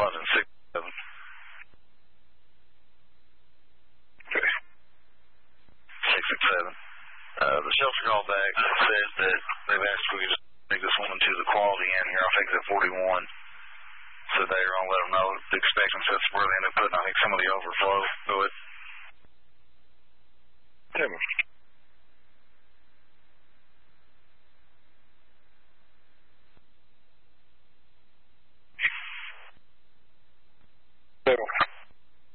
London 6-7. Okay. 667. The shelter called back and said that they've asked if we could just take this woman to the quality inn here off exit 41. So they're going to let them know